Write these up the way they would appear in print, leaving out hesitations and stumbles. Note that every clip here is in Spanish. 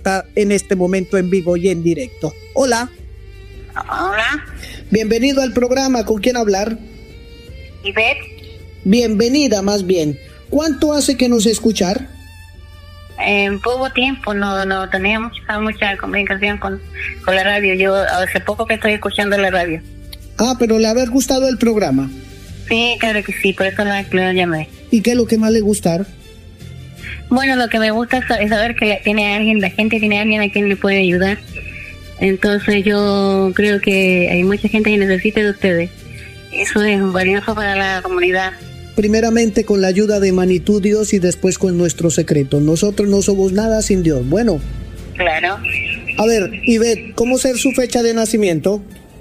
está en este momento en vivo y en directo. Hola. Hola. Bienvenido al programa. ¿Con quién hablar? Ivette. Bienvenida, más bien. ¿Cuánto hace que nos escuchar? En poco tiempo, no teníamos mucha comunicación con la radio. Yo hace poco que estoy escuchando la radio. Ah, pero le haber gustado el programa. Sí, claro que sí, por eso la llamé. ¿Y qué es lo que más le gusta? Bueno, lo que me gusta es saber que la gente tiene a alguien a quien le puede ayudar. Entonces yo creo que hay mucha gente que necesita de ustedes. Eso es valioso para la comunidad. Primeramente con la ayuda de Manitou Dios y después con nuestro secreto. Nosotros no somos nada sin Dios. Bueno. Claro. A ver, Ivette, ¿cómo es su fecha de nacimiento?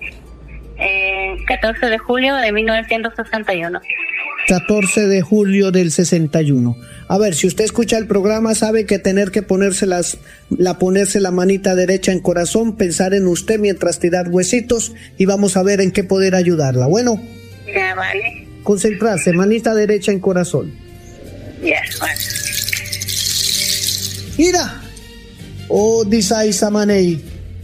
14 de julio de 1961. 14 de julio del 61. A ver, si usted escucha el programa, sabe que tener que ponerse la manita derecha en corazón, pensar en usted mientras tirar huesitos y vamos a ver en qué poder ayudarla. Bueno. Ya, vale. Concentrarse, manita derecha en corazón. Ya, vale. Mira. Oh, disai samanei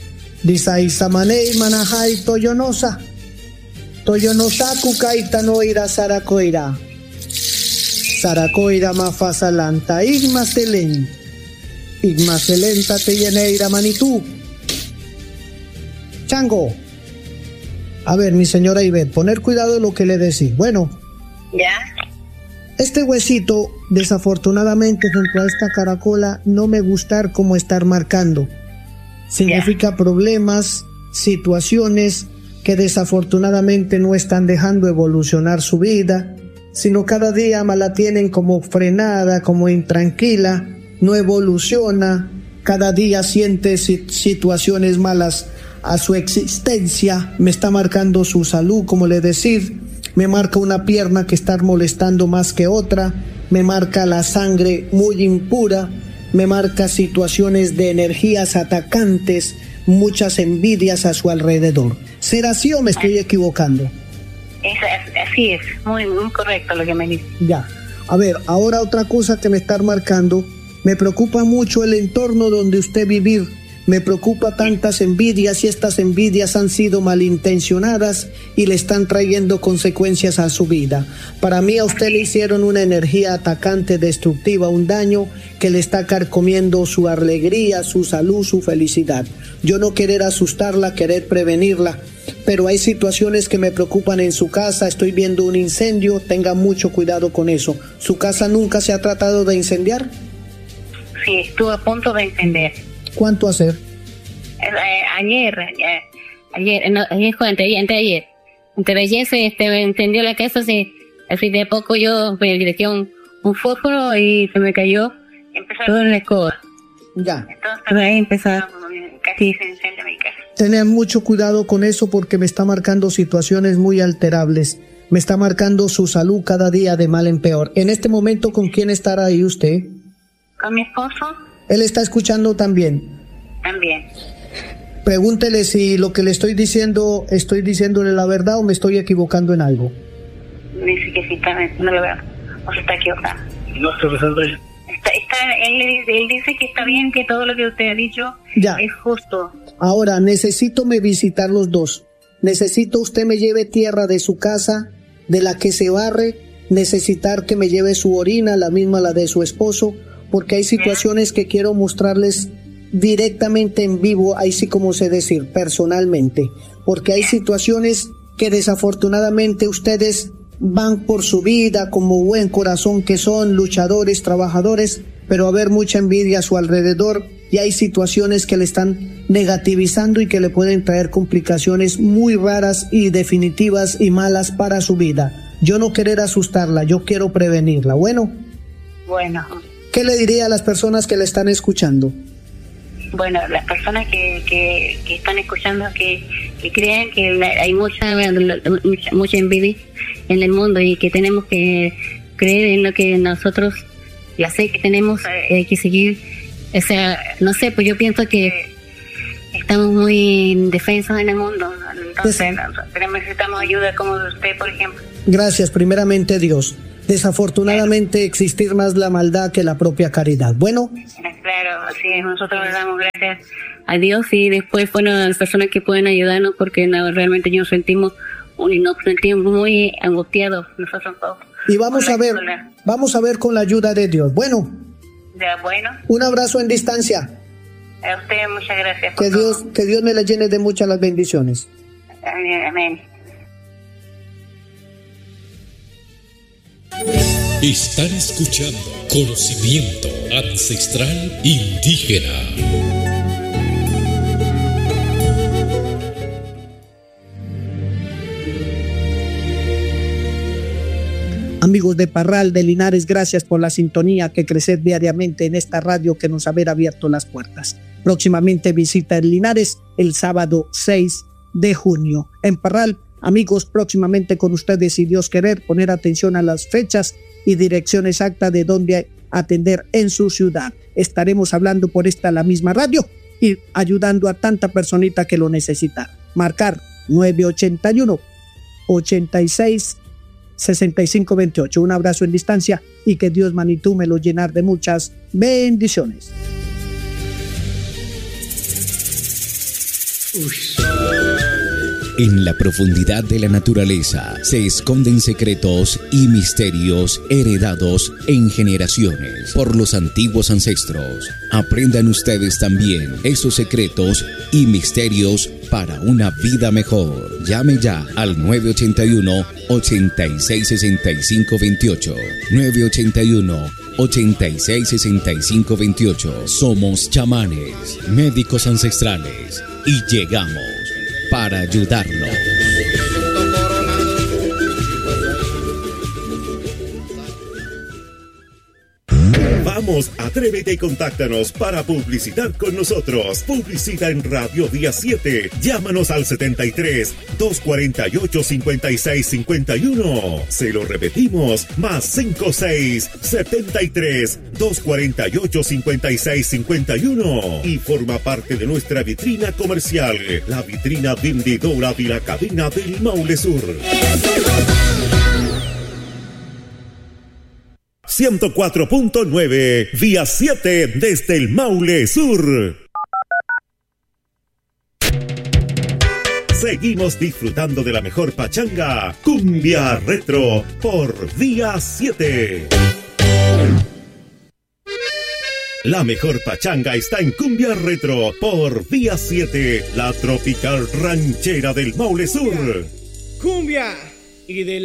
manahai toyonosa. Toyonosa kukaita no ira sarakoira. Sarakoira mafasalanta igmaselen. Igmaselenta te lleneira Manitou. Chango. A ver, mi señora Ivette, poner cuidado en lo que le decís. Bueno. Ya. Este huesito, desafortunadamente, junto a esta caracola, no me gustar como estar marcando. Significa problemas, situaciones que desafortunadamente no están dejando evolucionar su vida, sino cada día más la tienen como frenada, como intranquila, no evoluciona, cada día siente situaciones malas a su existencia, me está marcando su salud, como le decir, me marca una pierna que está molestando más que otra, me marca la sangre muy impura, me marca situaciones de energías atacantes, muchas envidias a su alrededor. ¿Será así o me estoy equivocando? Así es, muy correcto lo que me dice. Ya, a ver, ahora otra cosa que me está marcando, me preocupa mucho el entorno donde usted vivir. Me preocupa tantas envidias y estas envidias han sido malintencionadas y le están trayendo consecuencias a su vida. Para mí a usted le hicieron una energía atacante, destructiva, un daño que le está carcomiendo su alegría, su salud, su felicidad. Yo no querer asustarla, querer prevenirla, pero hay situaciones que me preocupan en su casa. Estoy viendo un incendio, tenga mucho cuidado con eso. ¿Su casa nunca se ha tratado de incendiar? Sí, estuvo a punto de incendiar. ¿Cuánto hacer? Ayer fue anteayer se encendió la casa, así de poco yo me dirigí un fósforo y se me cayó, empezó todo en la escoba. Ya. Entonces ahí empezó, casi se incendia mi casa. Tener mucho cuidado con eso porque me está marcando situaciones muy alterables. Me está marcando su salud cada día de mal en peor. En este momento, ¿con quién estará ahí usted? Con mi esposo. Él está escuchando también. También. Pregúntele si lo que le estoy diciendo, estoy diciéndole la verdad o me estoy equivocando en algo. Dice que sí, no lo veo. O se está equivocando. No, él dice que está bien, que todo lo que usted ha dicho ya es justo. Ahora, necesito me visitar los dos. Necesito usted me lleve tierra de su casa, de la que se barre. Necesitar que me lleve su orina, la misma la de su esposo. Porque hay situaciones que quiero mostrarles directamente en vivo, ahí sí como sé decir, personalmente. Porque hay situaciones que desafortunadamente ustedes van por su vida como buen corazón que son, luchadores, trabajadores, pero haber mucha envidia a su alrededor y hay situaciones que le están negativizando y que le pueden traer complicaciones muy raras y definitivas y malas para su vida. Yo no querer asustarla, yo quiero prevenirla. Bueno. ¿Qué le diría a las personas que le están escuchando? Bueno, las personas que están escuchando, que crean que hay mucha envidia en el mundo y que tenemos que creer en lo que nosotros, ya sé que tenemos que seguir. O sea, no sé, pues yo pienso que estamos muy indefensos en el mundo. Entonces, pero necesitamos ayuda como de usted, por ejemplo. Gracias, primeramente Dios. desafortunadamente existir más la maldad que la propia caridad. Bueno. Claro, así es, nosotros le damos gracias a Dios y después, bueno, a las personas que pueden ayudarnos porque realmente nos sentimos muy angustiados nosotros todos. Y vamos a ver con la ayuda de Dios. Bueno. Ya, bueno. Un abrazo en distancia. A usted muchas gracias. Que Dios me la llene de muchas las bendiciones. Amén. Están escuchando Conocimiento Ancestral Indígena. Amigos de Parral, de Linares, gracias por la sintonía que crecer diariamente en esta radio que nos haber abierto las puertas. Próximamente visita en Linares el sábado 6 de junio. En Parral, amigos, próximamente con ustedes, si Dios querer, poner atención a las fechas y dirección exacta de dónde atender en su ciudad. Estaremos hablando por la misma radio y ayudando a tanta personita que lo necesita. Marcar 981 86 6528. Un abrazo en distancia y que Dios Manitú me lo llenar de muchas bendiciones. En la profundidad de la naturaleza se esconden secretos y misterios heredados en generaciones por los antiguos ancestros. Aprendan ustedes también esos secretos y misterios para una vida mejor. Llame ya al 981-866528. 981-866528. Somos chamanes, médicos ancestrales y llegamos para ayudarlo. Vamos, atrévete y contáctanos para publicitar con nosotros. Publicita en Radio Día 7. Llámanos al 73 248 56 51. Se lo repetimos, más 56 73 248 56 51. Y forma parte de nuestra vitrina comercial, la vitrina vendedora de la cadena del Maule Sur. 104.9, Vía 7 desde el Maule Sur. Seguimos disfrutando de la mejor pachanga, Cumbia Retro, por Vía 7. La mejor pachanga está en Cumbia Retro, por Vía 7, la tropical ranchera del Maule Sur. Cumbia y de